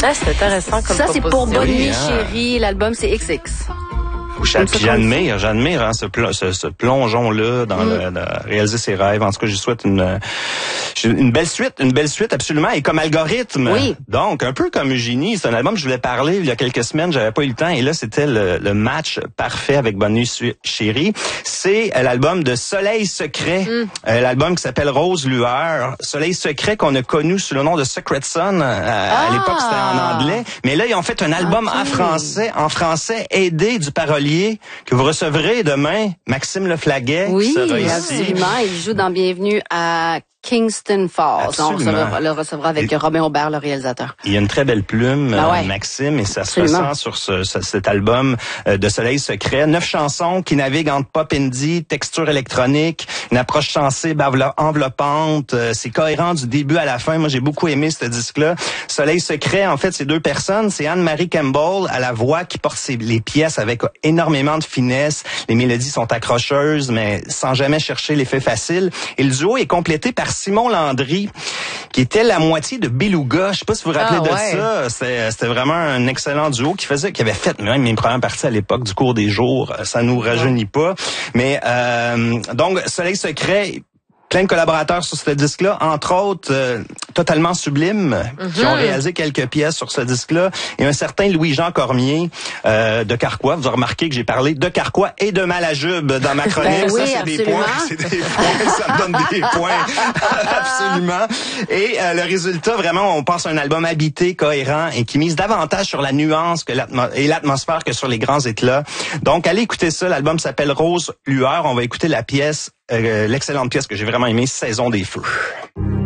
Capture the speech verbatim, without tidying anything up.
Ah, c'est intéressant comme Ça, c'est pour Bonne Oui, Nuit, hein. chérie. L'album, c'est X X. Puis j'admire, j'admire hein, ce, pl- ce, ce plongeon-là dans, mm. le, dans réaliser ses rêves. En tout cas, je souhaite une une belle suite, une belle suite absolument. Et comme algorithme, oui. donc un peu comme Eugénie, c'est un album que je voulais parler il y a quelques semaines, j'avais pas eu le temps. Et là, c'était le, le match parfait avec Bonne Nuit chérie. C'est l'album de Soleil Secret, mm. euh, l'album qui s'appelle Rose Lueur. Soleil Secret qu'on a connu sous le nom de Secret Sun. Euh, ah. À l'époque, c'était en anglais. Mais là, ils ont fait un album okay. en français, en français, aidé du parolier que vous recevrez demain, Maxime Leflaguet. Oui, sera ici. absolument. Il joue dans Bienvenue à Kingston Falls. On recevra, le recevra avec et Robin Aubert, le réalisateur. Il y a une très belle plume, ben ouais. Maxime, et ça se absolument. ressent sur ce, ce, cet album de Soleil Secret. Neuf chansons qui naviguent entre pop indie, texture électronique, une approche sensible, enveloppante. C'est cohérent du début à la fin. Moi, j'ai beaucoup aimé ce disque-là. Soleil Secret, en fait, c'est deux personnes. C'est Anne-Marie Campbell à la voix qui porte ses, les pièces avec énormément de finesse. Les mélodies sont accrocheuses, mais sans jamais chercher l'effet facile. Et le duo est complété par Simon Landry, qui était la moitié de Beluga. Je sais pas si vous vous rappelez ah, de ouais. ça. C'était, c'était vraiment un excellent duo qui faisait, qui avait fait même mes premières parties à l'époque du cours des jours. Ça nous rajeunit pas. Mais euh, donc, Soleil Secret, plein de collaborateurs sur ce disque-là, entre autres euh, totalement sublimes, mm-hmm. qui ont réalisé quelques pièces sur ce disque-là, et un certain Louis-Jean Cormier euh, de Carquois. Vous avez remarqué que j'ai parlé de Carquois et de Malajube dans ma chronique. Ben oui, ça, c'est absolument. des points, c'est des points, ça me donne des points, absolument. Et euh, le résultat, vraiment, on pense à un album habité, cohérent, et qui mise davantage sur la nuance que l'atmo- et l'atmosphère que sur les grands éclats. Donc, allez écouter ça. L'album s'appelle Rose Lueur. On va écouter la pièce, euh, l'excellente pièce que j'ai vraiment aimée, Saison des feux.